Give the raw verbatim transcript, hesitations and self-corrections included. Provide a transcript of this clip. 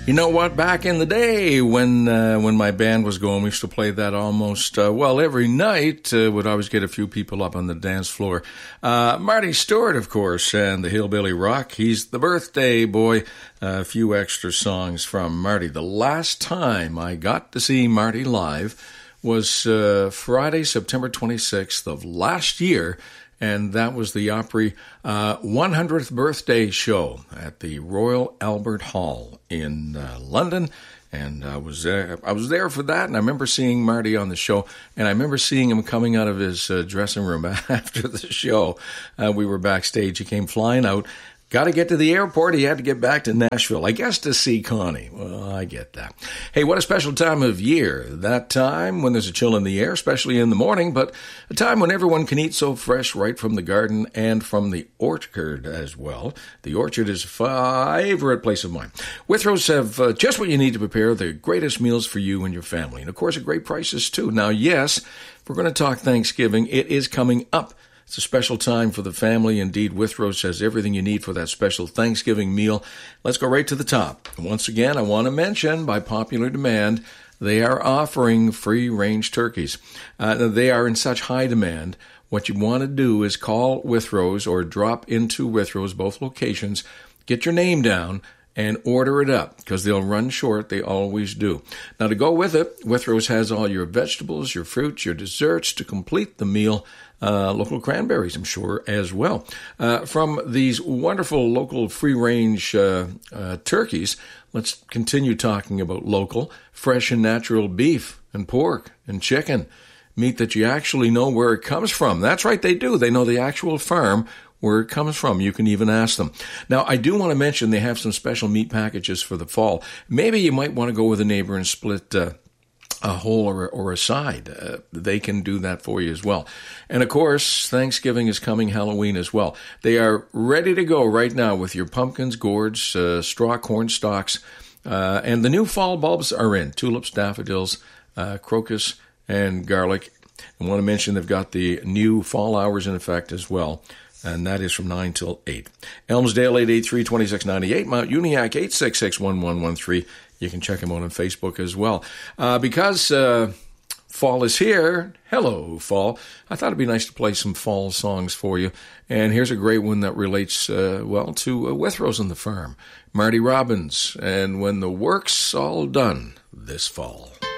You know what? Back in the day when uh, when my band was going, we used to play that almost, uh, well, every night. Uh, would always get a few people up on the dance floor. Uh, Marty Stewart, of course, and the Hillbilly Rock. He's the birthday boy. Uh, a few extra songs from Marty. The last time I got to see Marty live was uh, Friday, September twenty-sixth of last year. And that was the Opry uh, one hundredth birthday show at the Royal Albert Hall in uh, London. And I was there, I was there for that, and I remember seeing Marty on the show, and I remember seeing him coming out of his uh, dressing room after the show. Uh, we were backstage. He came flying out. Got to get to the airport. He had to get back to Nashville, I guess, to see Connie. Well, I get that. Hey, what a special time of year. That time when there's a chill in the air, especially in the morning, but a time when everyone can eat so fresh right from the garden and from the orchard as well. The orchard is a favorite place of mine. Withrow's have uh, just what you need to prepare the greatest meals for you and your family. And, of course, at great prices, too. Now, yes, if we're going to talk Thanksgiving, it is coming up. It's a special time for the family. Indeed, Withrow's has everything you need for that special Thanksgiving meal. Let's go right to the top. Once again, I want to mention, by popular demand, they are offering free-range turkeys. Uh, they are in such high demand. What you want to do is call Withrow's or drop into Withrow's, both locations, get your name down, and order it up, because they'll run short. They always do. Now, to go with it, Withrow's has all your vegetables, your fruits, your desserts to complete the meal. Uh, local cranberries, I'm sure, as well. Uh, from these wonderful local free-range uh, uh, turkeys, let's continue talking about local, fresh and natural beef and pork and chicken, meat that you actually know where it comes from. That's right, they do. They know the actual farm where it comes from. You can even ask them. Now, I do want to mention they have some special meat packages for the fall. Maybe you might want to go with a neighbor and split uh, a whole or, or a side. Uh, they can do that for you as well. And, of course, Thanksgiving is coming, Halloween as well. They are ready to go right now with your pumpkins, gourds, uh, straw corn stalks, uh, and the new fall bulbs are in. Tulips, daffodils, uh, crocus, and garlic. I want to mention they've got the new fall hours in effect as well. And that is from nine till eight. Elmsdale, eight eight three, two six nine eight. Mount Uniac, eight six six, one one one three. You can check him out on Facebook as well. Uh, because uh, fall is here, hello, fall, I thought it'd be nice to play some fall songs for you. And here's a great one that relates, uh, well, to uh, Withrow's on the farm. Marty Robbins, and When the Work's All Done This Fall.